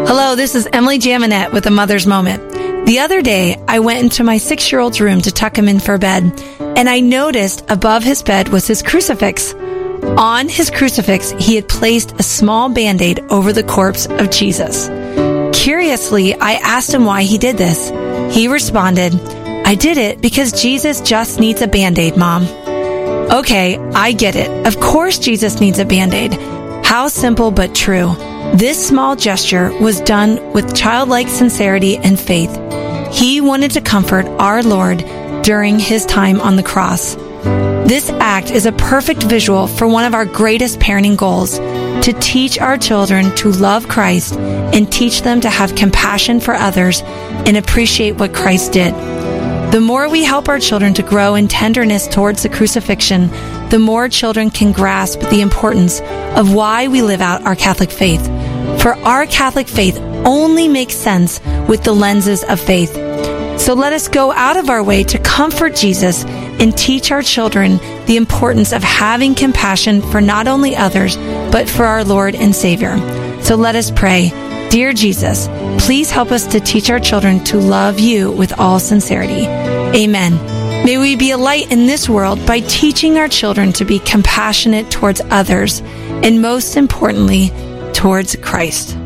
Hello, this is Emily Jaminet with A Mother's Moment. The other day, I went into my 6-year-old's room to tuck him in for bed, and I noticed above his bed was his crucifix. On his crucifix, he had placed a small Band-Aid over the corpse of Jesus. Curiously, I asked him why he did this. He responded, "I did it because Jesus just needs a Band-Aid, Mom." Okay, I get it. Of course Jesus needs a Band-Aid. How simple but true. This small gesture was done with childlike sincerity and faith. He wanted to comfort our Lord during his time on the cross. This act is a perfect visual for one of our greatest parenting goals, to teach our children to love Christ and teach them to have compassion for others and appreciate what Christ did. The more we help our children to grow in tenderness towards the crucifixion, the more children can grasp the importance of why we live out our Catholic faith. For our Catholic faith only makes sense with the lenses of faith. So let us go out of our way to comfort Jesus and teach our children the importance of having compassion for not only others, but for our Lord and Savior. So let us pray. Dear Jesus, please help us to teach our children to love you with all sincerity. Amen. May we be a light in this world by teaching our children to be compassionate towards others, and most importantly, towards Christ.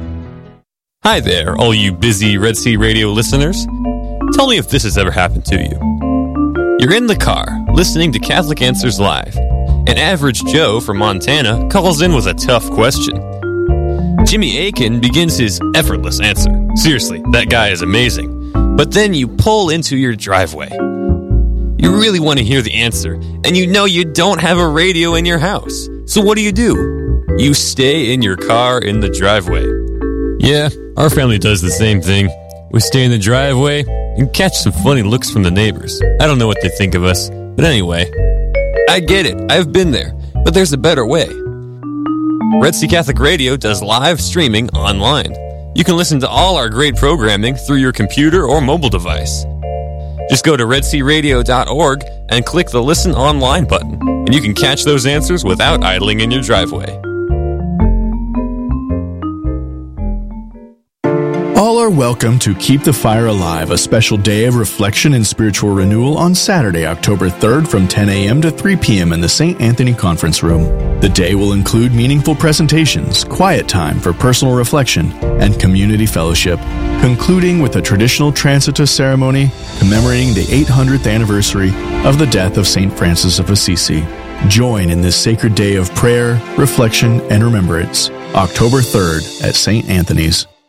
Hi there, all you busy Red Sea Radio listeners. Tell me if this has ever happened to you. You're in the car, listening to Catholic Answers Live. An average Joe from Montana calls in with a tough question. Jimmy Akin begins his effortless answer. Seriously, that guy is amazing. But then you pull into your driveway. You really want to hear the answer, and you know you don't have a radio in your house. So what do? You stay in your car in the driveway. Yeah, our family does the same thing. We stay in the driveway and catch some funny looks from the neighbors. I don't know what they think of us, but anyway. I get it, I've been there, but there's a better way. Red Sea Catholic Radio does live streaming online. You can listen to all our great programming through your computer or mobile device. Just go to redsearadio.org and click the Listen Online button, and you can catch those answers without idling in your driveway. All are welcome to Keep the Fire Alive, a special day of reflection and spiritual renewal on Saturday, October 3rd from 10 a.m. to 3 p.m. in the St. Anthony Conference Room. The day will include meaningful presentations, quiet time for personal reflection, and community fellowship, concluding with a traditional Transitus ceremony commemorating the 800th anniversary of the death of St. Francis of Assisi. Join in this sacred day of prayer, reflection, and remembrance, October 3rd at St. Anthony's.